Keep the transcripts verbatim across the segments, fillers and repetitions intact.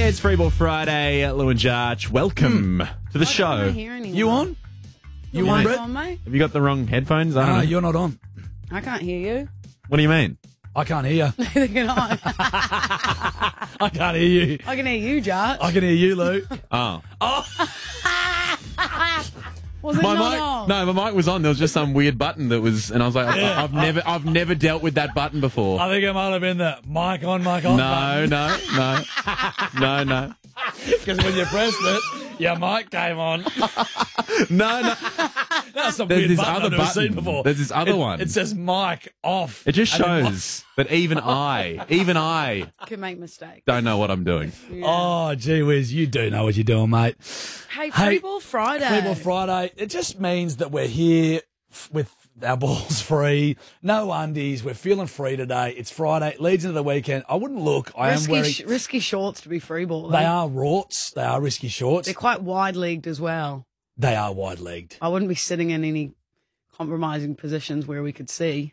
It's Freeball Friday. Lou and Jarch, welcome to the I show. don't hear anyone. You on? You Am on, I Brett? on, mate? Have you got the wrong headphones? I don't No, know. you're not on. I can't hear you. What do you mean? I can't hear you. Neither can I. I can't hear you. I can hear you, Jarch. I can hear you, Lou. Oh. Was it My not mic, on? no, my mic was on. There was just some weird button that was, and I was like, I, I've never, I've never dealt with that button before. I think it might have been the mic on, mic off. No, no, no, no, no, Because when you pressed it, your mic came on. no, no. That's a There's weird this button other I've never button. seen before. There's this other It- one. It says mic off. It just And then shows that even I, even I, Can make mistakes. don't know what I'm doing. mi- Oh, gee whiz, you do know what you're doing, mate. Hey, Hey, Freeball Friday. Freeball Friday. It just means that we're here f- with our balls free, no undies. We're feeling free today. It's Friday. It leads into the weekend. I wouldn't look. I am risky, wearing. sh- risky shorts to be freeball. They are rorts. They are risky shorts. They're quite wide-legged as well. They are wide-legged. I wouldn't be sitting in any compromising positions where we could see.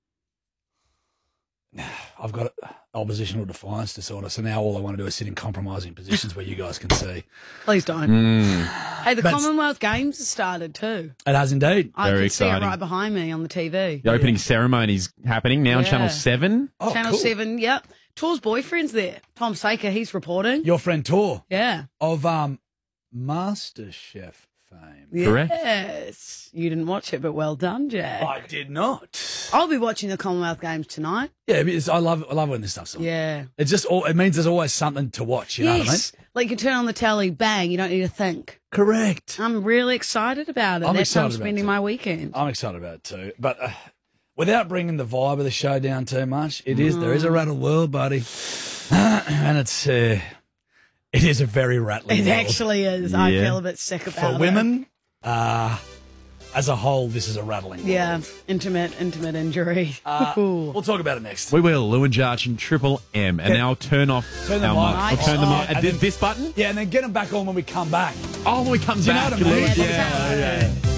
I've got oppositional defiance disorder, so now all I want to do is sit in compromising positions where you guys can see. Please don't. Mm. Hey, the That's- Commonwealth Games has started too. It has indeed. I Very can see it exciting. right behind me on the T V. The opening ceremony's happening now on Yeah. Channel seven. Oh, Channel cool. seven, yep. Tor's boyfriend's there. Tom Saker, he's reporting. Your friend Tor Yeah. of um, MasterChef fame. Correct. Yes. You didn't watch it, but well done, Jack. I did not. I'll be watching the Commonwealth Games tonight. Yeah, because I love I love when this stuff's on. Yeah. It just all, it means there's always something to watch. You know what I mean? yes. Like you turn on the telly, bang, you don't need to think. Correct. I'm really excited about it. I'm That's how I'm excited about it spending too. my weekend. I'm excited about it too. But uh, without bringing the vibe of the show down too much, it is there is a rattle world, buddy, and it's uh, it is a very rattling It world. actually is. I Yeah. feel a bit sick about For it. women. Uh, as a whole, this is a rattling world. Yeah. Intimate, intimate injury. Uh, Ooh. we'll talk about it next. We will. Lou and Jarch and Triple M. And Okay. now turn off Turn the our mic mic. off. We'll turn the Oh, mic. and Uh, this, then- this button? Yeah, and then get them back on when we come back. Oh, when we come Do you know back. what I mean? Lou. Yeah, Yeah, that's how- yeah.